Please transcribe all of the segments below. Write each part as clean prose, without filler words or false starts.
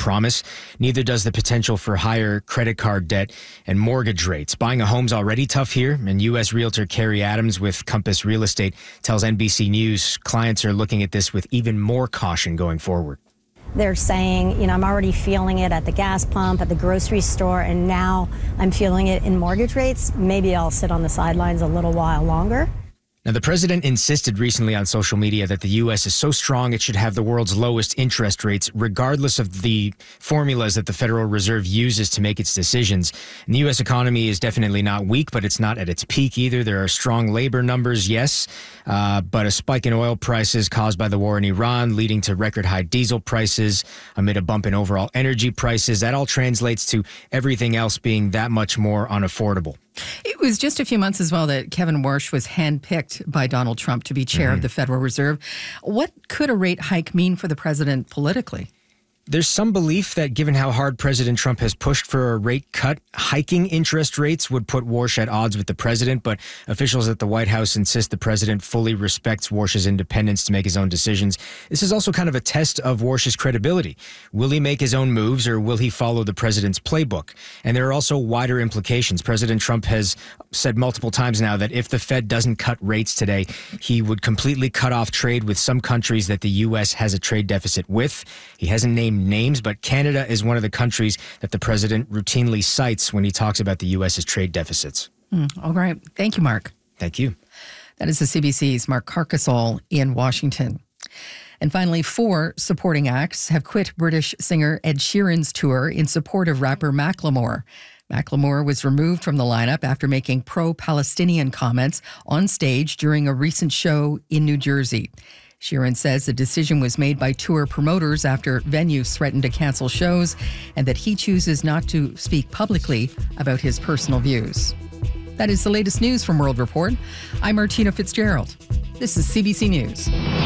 promise. Neither does the potential for higher credit card debt and mortgage rates. Buying a home's already tough here, and U.S. realtor Carrie Adams with Compass Real Estate tells NBC News clients are looking at this with even more caution going forward. They're saying, I'm already feeling it at the gas pump, at the grocery store, and now I'm feeling it in mortgage rates. Maybe I'll sit on the sidelines a little while longer. Now, the president insisted recently on social media that the U.S. is so strong it should have the world's lowest interest rates, regardless of the formulas that the Federal Reserve uses to make its decisions. And the U.S. economy is definitely not weak, but it's not at its peak either. There are strong labor numbers, yes, but a spike in oil prices caused by the war in Iran, leading to record high diesel prices amid a bump in overall energy prices. That all translates to everything else being that much more unaffordable. It was just a few months as well that Kevin Warsh was handpicked by Donald Trump to be chair of the Federal Reserve. What could a rate hike mean for the president politically? There's some belief that given how hard President Trump has pushed for a rate cut, hiking interest rates would put Warsh at odds with the president, but officials at the White House insist the president fully respects Warsh's independence to make his own decisions. This is also kind of a test of Warsh's credibility. Will he make his own moves, or will he follow the president's playbook? And there are also wider implications. President Trump has said multiple times now that if the Fed doesn't cut rates today, he would completely cut off trade with some countries that the U.S. has a trade deficit with. He hasn't named names, but Canada is one of the countries that the president routinely cites when he talks about the U.S.'s trade deficits. All right. Thank you, Mark. Thank you. That is the CBC's Mark Carcasole in Washington. And finally, 4 supporting acts have quit British singer Ed Sheeran's tour in support of rapper Macklemore. Macklemore was removed from the lineup after making pro-Palestinian comments on stage during a recent show in New Jersey. Sheeran says the decision was made by tour promoters after venues threatened to cancel shows, and that he chooses not to speak publicly about his personal views. That is the latest news from World Report. I'm Martina Fitzgerald. This is CBC News.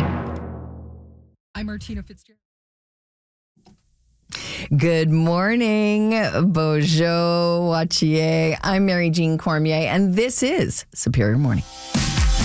I'm Martina Fitzgerald. Good morning, Bonjour, Wachier. I'm Mary Jean Cormier, and this is Superior Morning.